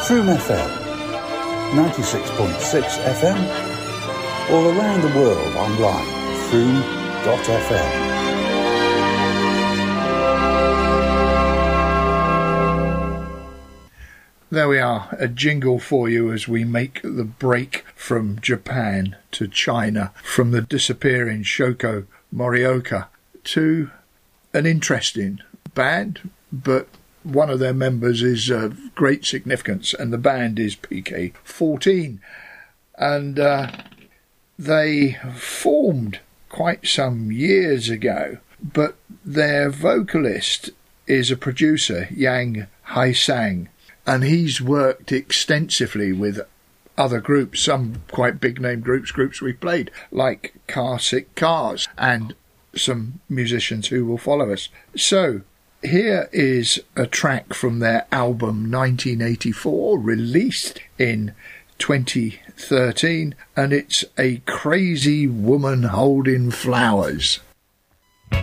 Froome FM, 96.6 FM, or around the world online, froome.fm. There we are, a jingle for you as we make the break from Japan to China, from the disappearing Shoko Morioka to an interesting band, but one of their members is of great significance, and the band is PK14. And they formed quite some years ago, but their vocalist is a producer, Yang Haisang, and he's worked extensively with other groups, some quite big-name groups we've played, like Car Sick Cars, and some musicians who will follow us. So, here is a track from their album 1984, released in 2013, and it's A Crazy Woman Holding Flowers.